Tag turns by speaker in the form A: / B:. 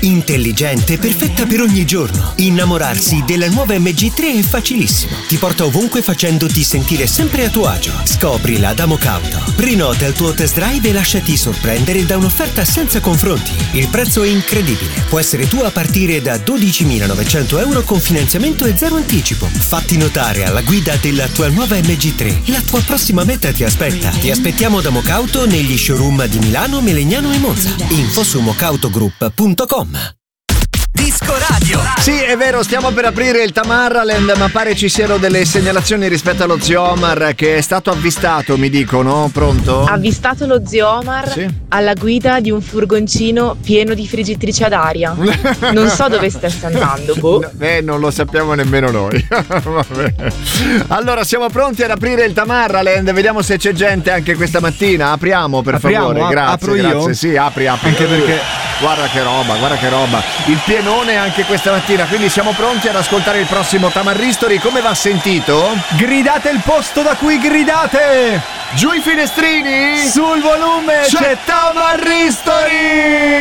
A: Intelligente, perfetta per ogni giorno. Innamorarsi della nuova MG3 è facilissimo. Ti porta ovunque facendoti sentire sempre a tuo agio. Scoprila da Mocauto. Prenota il tuo test drive e lasciati sorprendere da un'offerta senza confronti. Il prezzo è incredibile. Può essere tuo a partire da 12.900 euro con finanziamento e zero anticipo. Fatti notare alla guida della tua nuova MG3. La tua prossima meta ti aspetta. Ti aspettiamo da Mocauto negli showroom di Milano, Melegnano e Monza. Info su mocautogroup.com.
B: Disco Radio.
C: Sì, è vero, stiamo per aprire il Tamarraland, ma pare ci siano delle segnalazioni rispetto allo zio Omar che è stato avvistato, mi dicono. Pronto?
D: Avvistato lo zio Omar alla guida di un furgoncino pieno di friggitrici ad aria. Non so dove stesse andando, boh.
C: Non lo sappiamo nemmeno noi. Vabbè. Allora, siamo pronti ad aprire il Tamarraland. Vediamo se c'è gente anche questa mattina. Apriamo, per favore. Grazie.
E: Apro io?
C: Grazie. Sì, apri.
E: Anche perché
C: guarda che roba. Il pienone anche questa mattina, quindi siamo pronti ad ascoltare il prossimo Tamarristori. Come va sentito?
E: gridate il posto da cui gridate!
C: Giù i finestrini!
E: Sul volume
C: c'è Tamarristori!